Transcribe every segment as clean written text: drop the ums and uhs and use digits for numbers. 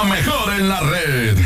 mejor en la red.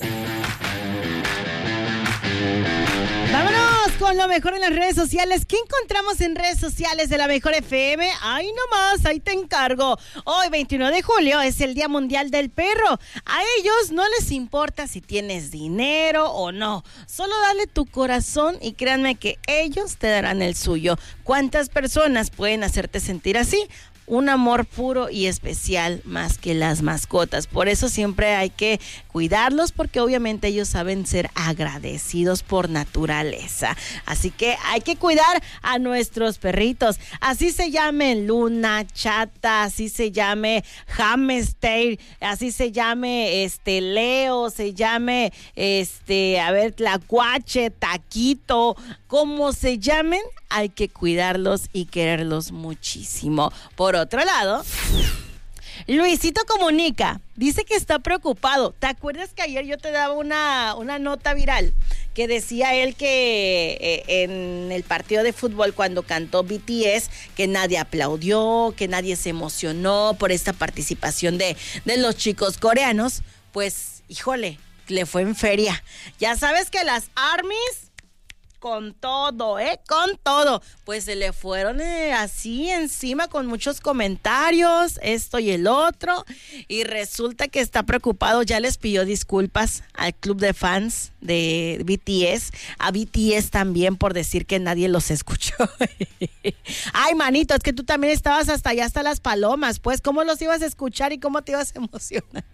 Vámonos con lo mejor en las redes sociales. ¿Qué encontramos en redes sociales de la Mejor FM? Ay, nomás, ahí te encargo. Hoy, 21 de julio, es el Día Mundial del Perro. A ellos no les importa si tienes dinero o no. Solo dale tu corazón y créanme que ellos te darán el suyo. ¿Cuántas personas pueden hacerte sentir así? Un amor puro y especial más que las mascotas. Por eso siempre hay que cuidarlos, porque obviamente ellos saben ser agradecidos por naturaleza. Así que hay que cuidar a nuestros perritos. Así se llame Luna, Chata, así se llame Hamster, así se llame Leo, se llame Tlacuache, Taquito, como se llamen, hay que cuidarlos y quererlos muchísimo. Por otro lado, Luisito Comunica dice que está preocupado. ¿Te acuerdas que ayer yo te daba una nota viral que decía él que en el partido de fútbol cuando cantó BTS, que nadie aplaudió, que nadie se emocionó por esta participación de los chicos coreanos? Pues, híjole, le fue en feria. Ya sabes que las ARMYs con todo, con todo. Pues se le fueron así encima con muchos comentarios, esto y el otro, y resulta que está preocupado. Ya les pidió disculpas al club de fans de BTS, a BTS también por decir que nadie los escuchó. Ay, manito, es que tú también estabas hasta allá, hasta las palomas, pues, ¿cómo los ibas a escuchar y cómo te ibas a emocionar?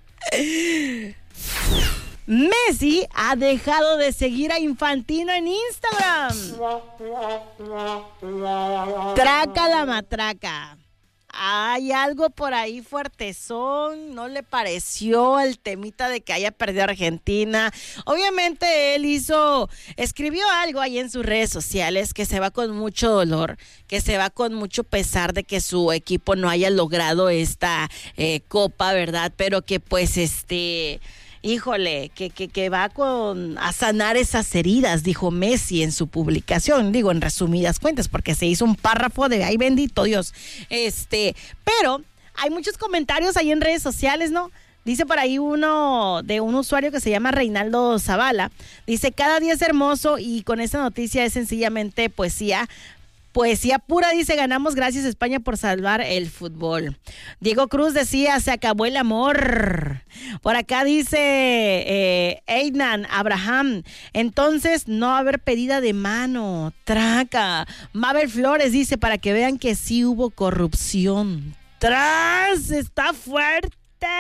Messi ha dejado de seguir a Infantino en Instagram. Traca la matraca. Hay algo por ahí fuertezón, no le pareció el temita de que haya perdido Argentina. Obviamente él escribió algo ahí en sus redes sociales, que se va con mucho dolor, que se va con mucho pesar de que su equipo no haya logrado esta copa, ¿verdad? Pero que pues híjole, que va a sanar esas heridas, dijo Messi en su publicación, digo en resumidas cuentas, porque se hizo un párrafo de ay bendito Dios, pero hay muchos comentarios ahí en redes sociales, ¿no? Dice por ahí uno de un usuario que se llama Reinaldo Zavala, dice: cada día es hermoso y con esta noticia es sencillamente poesía. Poesía pura, dice, ganamos, gracias España por salvar el fútbol. Diego Cruz decía, se acabó el amor. Por acá dice Einan Abraham, entonces no va a haber pedida de mano, traca. Mabel Flores dice, para que vean que sí hubo corrupción. ¡Tras! ¡Está fuerte!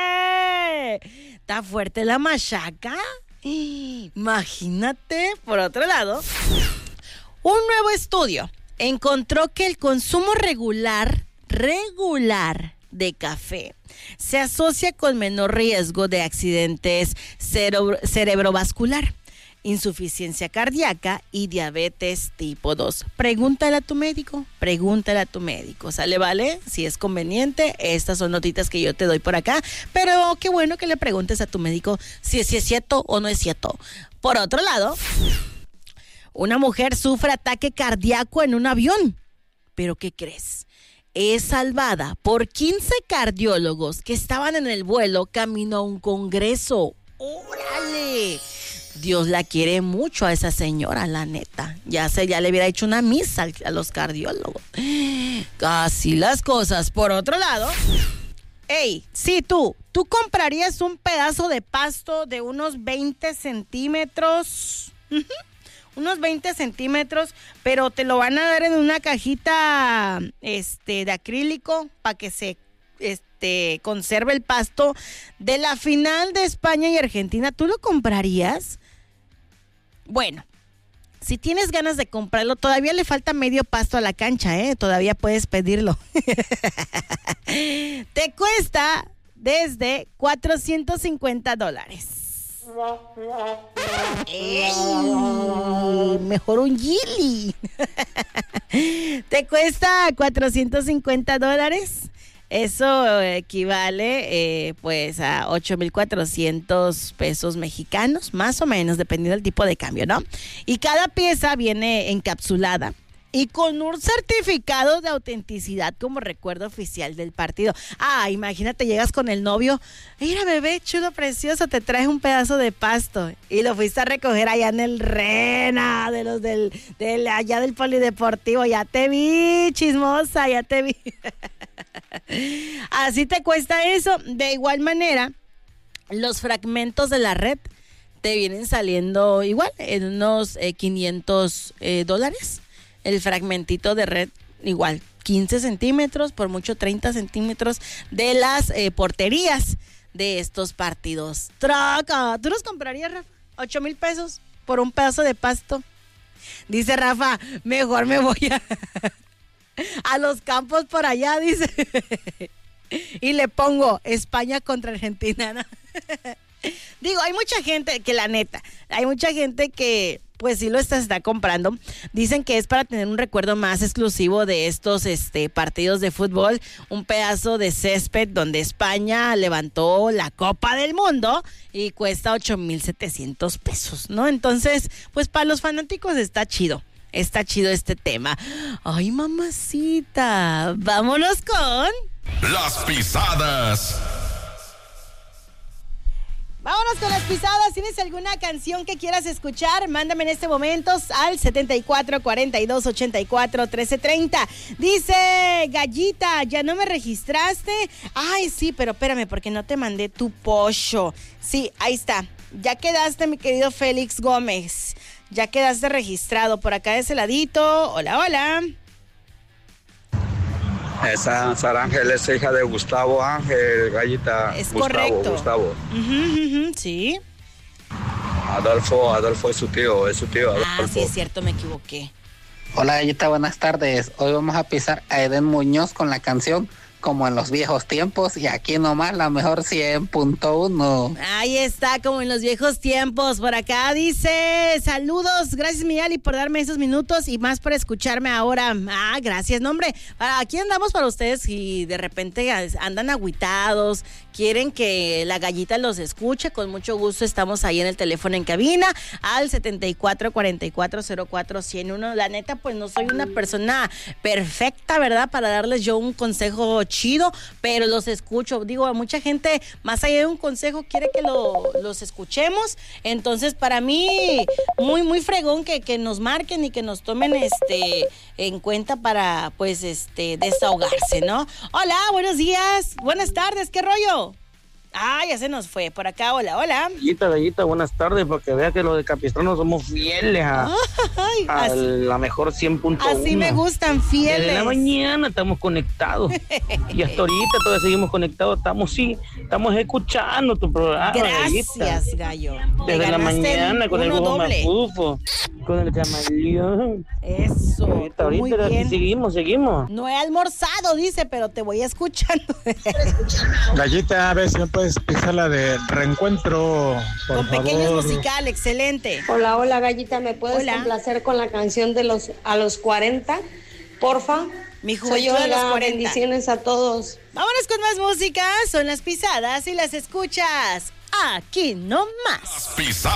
¿Está fuerte la machaca? Imagínate. Por otro lado, un nuevo estudio encontró que el consumo regular de café se asocia con menor riesgo de accidentes cerebrovascular, insuficiencia cardíaca y diabetes tipo 2. Pregúntale a tu médico, ¿sale, vale? Si es conveniente, estas son notitas que yo te doy por acá, pero qué bueno que le preguntes a tu médico si es cierto o no es cierto. Por otro lado, una mujer sufre ataque cardíaco en un avión. ¿Pero qué crees? Es salvada por 15 cardiólogos que estaban en el vuelo camino a un congreso. ¡Órale! Dios la quiere mucho a esa señora, la neta. Ya le hubiera hecho una misa a los cardiólogos. Así las cosas. Por otro lado, sí, tú comprarías un pedazo de pasto de unos 20 centímetros. Unos 20 centímetros, pero te lo van a dar en una cajita de acrílico para que se conserve el pasto de la final de España y Argentina. ¿Tú lo comprarías? Bueno, si tienes ganas de comprarlo, todavía le falta medio pasto a la cancha, todavía puedes pedirlo. Te cuesta desde $450. Mejor un Gili. Te cuesta $450. Eso equivale pues a 8,400 pesos mexicanos, más o menos, dependiendo del tipo de cambio, ¿no? Y cada pieza viene encapsulada y con un certificado de autenticidad como recuerdo oficial del partido. Imagínate, llegas con el novio, mira bebé, chulo, precioso, te traes un pedazo de pasto y lo fuiste a recoger allá en el Rena, de los allá del polideportivo. Ya te vi, chismosa, ya te vi. Así te cuesta eso. De igual manera, los fragmentos de la red te vienen saliendo igual en unos $500. El fragmentito de red, igual, 15 centímetros, por mucho 30 centímetros de las porterías de estos partidos. ¡Traca! ¿Tú los comprarías, Rafa? $8,000 por un pedazo de pasto. Dice Rafa, mejor me voy a los campos por allá, dice. Y le pongo España contra Argentina, ¿no? Digo, hay mucha gente que la neta, hay mucha gente que pues sí lo está comprando. Dicen que es para tener un recuerdo más exclusivo de estos partidos de fútbol, un pedazo de césped donde España levantó la Copa del Mundo y cuesta $8,700, ¿no? Entonces, pues para los fanáticos está chido este tema. Ay, mamacita, vámonos con las pisadas. Vámonos con las pisadas. ¿Tienes alguna canción que quieras escuchar? Mándame en este momento al 7442841330. Dice Gallita, ¿ya no me registraste? Ay, sí, pero espérame, porque no te mandé tu pollo. Sí, ahí está. Ya quedaste, mi querido Félix Gómez. Ya quedaste registrado por acá de ese ladito. Hola, hola. Esa Sara Ángel es hija de Gustavo Ángel, Gallita. Es correcto. Gustavo. Sí. Adolfo es su tío, Adolfo. Sí, es cierto, me equivoqué. Hola, Gallita, buenas tardes. Hoy vamos a pisar a Eden Muñoz con la canción Como en los viejos tiempos, y aquí nomás la mejor 100.1. Ahí está, como en los viejos tiempos. Por acá dice, saludos, gracias Miyali por darme esos minutos y más por escucharme ahora. Gracias, no, hombre, aquí andamos para ustedes si de repente andan agüitados, quieren que la Gallita los escuche, con mucho gusto estamos ahí en el teléfono en cabina al 74440401. La neta, pues no soy una persona perfecta, ¿verdad? Para darles yo un consejo chido, pero los escucho. Digo, a mucha gente, más allá de un consejo, quiere que los escuchemos. Entonces, para mí, muy, muy fregón que nos marquen y que nos tomen en cuenta para, pues, desahogarse, ¿no? Hola, buenos días, buenas tardes, ¿qué rollo? Ya se nos fue. Por acá, hola, hola. Gallita, buenas tardes, porque vea que los de Capistrano somos fieles a la mejor 100.1. Así me gustan, fieles. Desde la mañana estamos conectados. Y hasta ahorita todavía seguimos conectados. Estamos escuchando tu programa. Gracias, Gallo. Desde la mañana con el huevo mafufo, con el camaleón. Eso. Ahorita bien. Seguimos. No he almorzado, dice, pero te voy escuchando. Gallita, a ver si me puedes pisar la de Reencuentro, por con favor. Pequeños Musical, excelente. Hola, Gallita, ¿me puedes complacer con la canción de a los 40? Porfa. Mi juventud a los 40. Bendiciones a todos. Vámonos con más música, son las pisadas y las escuchas aquí nomás. Las pisadas.